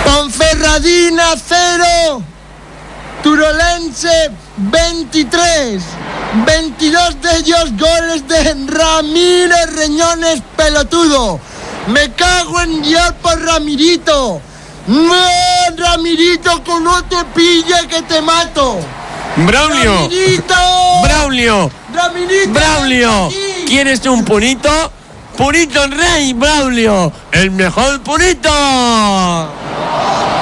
Ponferradina 0, Turolense 23. 22 de ellos goles de Ramírez Reñones Pelotudo. Me cago en Dios por Ramirito. No, Ramirito, que no te pille que te mato. Braulio. Ramirito. Braulio. Ramirito. Braulio. ¿Quieres un purito? Purito Rey, Braulio. El mejor purito.